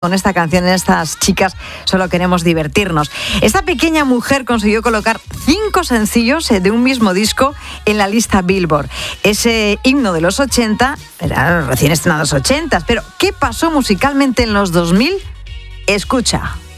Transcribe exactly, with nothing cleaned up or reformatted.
Con esta canción, estas chicas, solo queremos divertirnos. Esta pequeña mujer consiguió colocar cinco sencillos de un mismo disco en la lista Billboard. Ese himno de los ochenta, eran recién estrenados ochentas, pero ¿qué pasó musicalmente en los dos mil? Escucha.